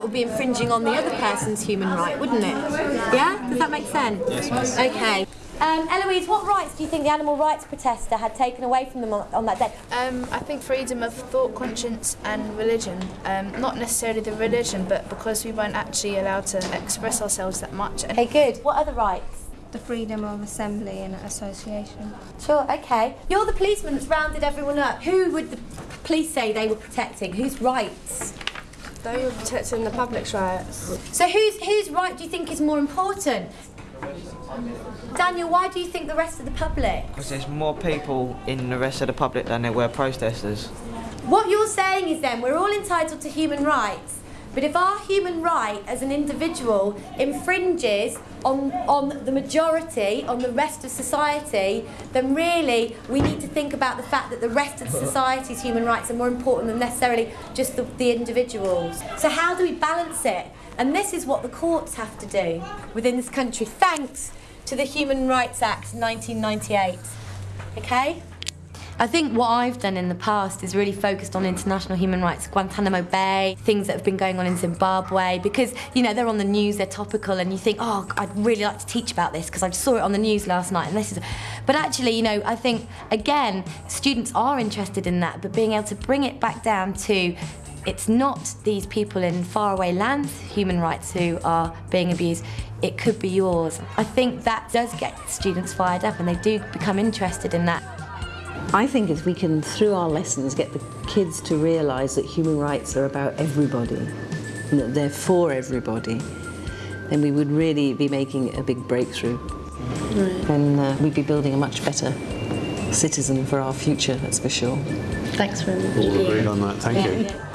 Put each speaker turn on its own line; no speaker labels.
would be infringing on the other person's human right, wouldn't it? Yeah? Does that make sense?
Yes.
Okay. Eloise, what rights do you think the animal rights protester had taken away from them on that day?
I think freedom of thought, conscience and religion. Not necessarily the religion, but because we weren't actually allowed to express ourselves that much.
Okay, good. What other rights?
The freedom of assembly and association.
Sure, okay. You're the policeman that's rounded everyone up. Who would the police say they were protecting? Whose rights?
They were protecting the public's rights.
So whose right do you think is more important? Daniel, why do you think the rest of the public?
Because there's more people in the rest of the public than there were protesters.
What you're saying is then we're all entitled to human rights, but if our human right as an individual infringes on the majority, on the rest of society, then really we need to think about the fact that the rest of society's human rights are more important than necessarily just the individuals. So how do we balance it? And this is what the courts have to do within this country, thanks to the Human Rights Act 1998. Okay? I think what I've done in the past is really focused on international human rights, Guantanamo Bay, things that have been going on in Zimbabwe, because, you know, they're on the news, they're topical, and you think, oh, I'd really like to teach about this because I just saw it on the news last night, and this is... But actually, you know, I think, again, students are interested in that, but being able to bring it back down to it's not these people in faraway lands, human rights, who are being abused. It could be yours. I think that does get students fired up and they do become interested in that.
I think if we can, through our lessons, get the kids to realise that human rights are about everybody and that they're for everybody, then we would really be making a big breakthrough. Right. And we'd be building a much better citizen for our future, that's for sure.
Thanks very much.
All agreed on that, thank you.
Yeah.